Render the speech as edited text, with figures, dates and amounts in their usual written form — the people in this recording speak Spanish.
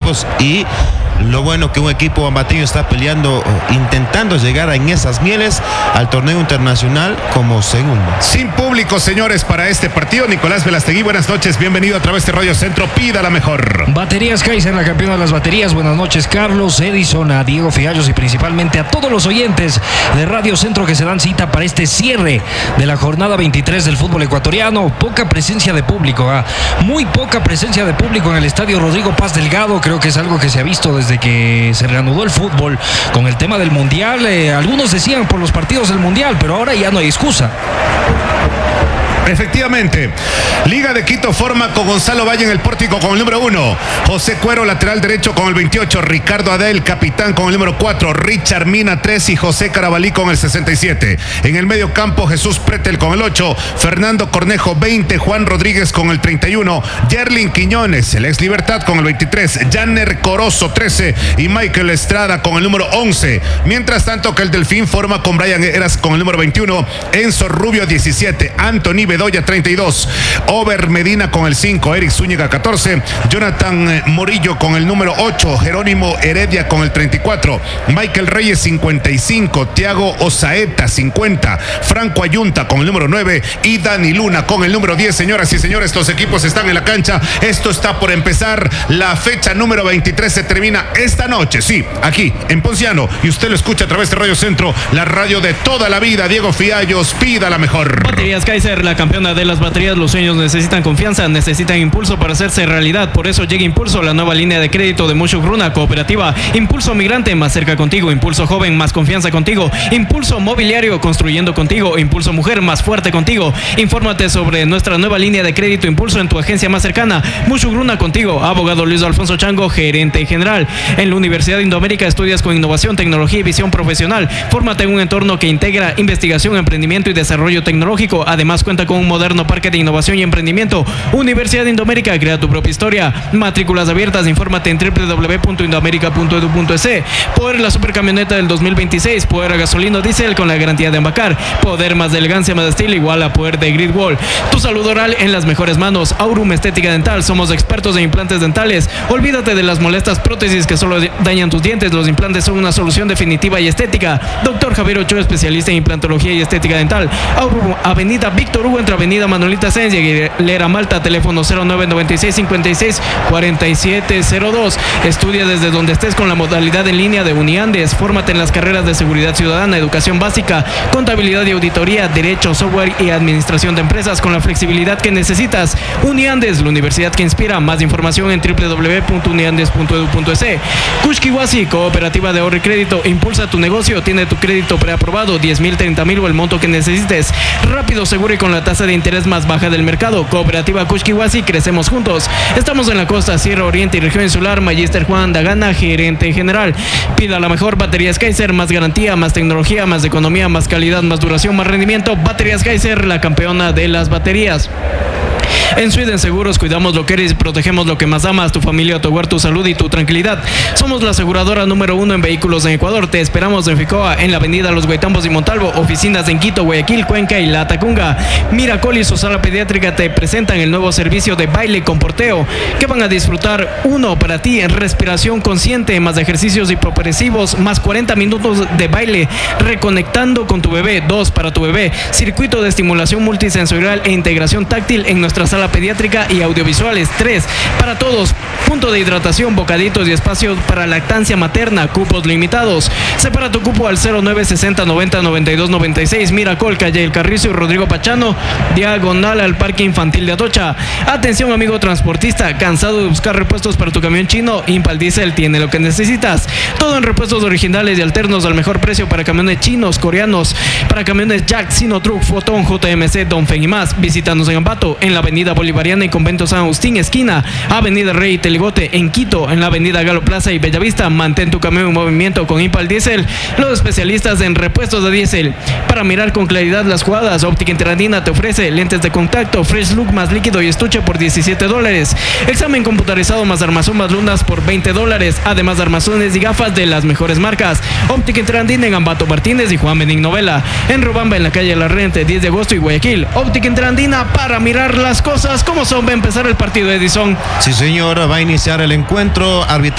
equipos, y lo bueno que un equipo ambateño está peleando, intentando llegar en esas mieles al torneo internacional como segundo. Sin público, señores, para este partido. Nicolás Velastegui, buenas noches, bienvenido a través de Radio Centro, pida la mejor. Baterías Kaiser, la campeona de las baterías. Buenas noches, Carlos, Edison, a Diego Fiallos y principalmente a todos los oyentes de Radio Centro que se dan cita para este cierre de la jornada 23 del fútbol ecuatoriano. Poca presencia de público, muy poca presencia de público en el estadio Rodrigo Paz Delgado. Creo que es algo que se ha visto desde que se reanudó el fútbol con el tema del mundial. Algunos decían por los partidos del mundial, pero ahora ya no hay excusa. Efectivamente, Liga de Quito forma con Gonzalo Valle en el pórtico con el número 1, José Cuero lateral derecho con el 28, Ricardo Adel capitán con el número 4, Richard Mina 3 y José Carabalí con el 67. En el medio campo, Jesús Pretel con el 8, Fernando Cornejo 20, Juan Rodríguez con el 31, Yerlin Quiñones, el ex Libertad con el 23, Janner Corozo 13 y Michael Estrada con el número 11. Mientras tanto que el Delfín forma con Brian Eras con el número 21, Enzo Rubio 17, Anthony Bedoya 32, Over Medina con el 5, Eric Zúñiga 14, Jonathan Morillo con el número 8, Jerónimo Heredia con el 34, Michael Reyes 55, Tiago Osaeta 50, Franco Ayunta con el número 9 y Dani Luna con el número 10. Señoras y señores, los equipos están en la cancha, esto está por empezar, la fecha número 23 se termina esta noche, sí, aquí en Ponciano, y usted lo escucha a través de Radio Centro, la radio de toda la vida. Diego Fiallos, pida la mejor. Baterías Kaiser, la campeona de las baterías. Los sueños necesitan confianza, necesitan impulso para hacerse realidad. Por eso llega Impulso, la nueva línea de crédito de Mushuk Runa Cooperativa. Impulso Migrante, más cerca contigo. Impulso Joven, más confianza contigo. Impulso Mobiliario, construyendo contigo. Impulso Mujer, más fuerte contigo. Infórmate sobre nuestra nueva línea de crédito Impulso en tu agencia más cercana. Mushuk Runa contigo. Abogado Luis Alfonso Chango, gerente general. En la Universidad de Indoamérica estudias con innovación, tecnología y visión profesional. Fórmate en un entorno que integra investigación, emprendimiento y desarrollo tecnológico. Además cuenta con un moderno parque de innovación y emprendimiento. Universidad de Indoamérica, crea tu propia historia. Matrículas abiertas, infórmate en www.indoamerica.edu.es. Poder, la supercamioneta del 2026. Poder a gasolina diésel con la garantía de Embacar. Poder, más de elegancia, más de estilo, igual a poder de Grid Wall. Tu salud oral en las mejores manos. Aurum Estética Dental, somos expertos en implantes dentales. Olvídate de las molestas prótesis que solo dañan tus dientes. Los implantes son una solución definitiva y estética. Doctor Javier Ochoa, especialista en implantología y estética dental. Aurum, Avenida Víctor Hugo entre Avenida Manuelita Sáenz y Aguilera Malta, teléfono 0996 56 4702. Estudia desde donde estés con la modalidad en línea de Uniandes. Fórmate en las carreras de seguridad ciudadana, educación básica, contabilidad y auditoría, derecho, software y administración de empresas con la flexibilidad que necesitas. Uniandes, la universidad que inspira. Más información en www.uniandes.edu.es. Kushkiwasi, cooperativa de ahorro y crédito. Impulsa tu negocio, tiene tu crédito preaprobado, 10,000, 30,000 o el monto que necesites. Rápido, seguro y con la tasa de interés más baja del mercado. Cooperativa Kushkiwasi, crecemos juntos. Estamos en la costa, Sierra Oriente y región insular. Magister Juan Dagana, gerente general. Pida la mejor. Baterías Kaiser, más garantía, más tecnología, más economía, más calidad, más duración, más rendimiento. Baterías Kaiser, la campeona de las baterías. En Sweden Seguros cuidamos lo que eres y protegemos lo que más amas, tu familia, tu hogar, tu salud y tu tranquilidad. Somos la aseguradora número 1 en vehículos en Ecuador. Te esperamos en Ficoa, en la avenida Los Guaitambos y Montalvo. Oficinas en Quito, Guayaquil, Cuenca y La Tacunga. Miracol y su sala pediátrica te presentan el nuevo servicio de baile con porteo, que van a disfrutar. 1 para ti en respiración consciente, más ejercicios hipopresivos, más 40 minutos de baile reconectando con tu bebé. 2 para tu bebé, circuito de estimulación multisensorial e integración táctil en nuestra sala pediátrica y audiovisuales. 3 para todos, punto de hidratación, bocaditos y espacios para lactancia materna, cupos limitados. Separa tu cupo al 0960 90 92 96. Miracol, calle El Carrizo y Rodrigo Pachano, diagonal al Parque Infantil de Atocha. Atención, amigo transportista, cansado de buscar repuestos para tu camión chino, Impal Diesel tiene lo que necesitas. Todo en repuestos originales y alternos al mejor precio para camiones chinos, coreanos, para camiones Jack, Sinotruck, Fotón, JMC, Dongfeng y más. Visítanos en Ambato, en la avenida Bolivariana y Convento San Agustín, esquina Avenida Rey Teligote. En Quito, en la avenida Galo Plaza y Bellavista. Mantén tu camión en movimiento con Impal Diesel, los especialistas en repuestos de diésel. Para mirar con claridad las jugadas, Óptica Interandina te ofrece lentes de contacto, Fresh Look más líquido y estuche por $17. Examen computarizado más armazón más lunas por $20. Además de armazones y gafas de las mejores marcas. Óptica Interandina en Ambato Martínez y Juan Benín Novela. En Robamba, en la calle La Rente, 10 de agosto y Guayaquil. Óptica Interandina, para mirar las cosas como son. Va a empezar el partido, Edison. Sí, señor, va a iniciar el encuentro.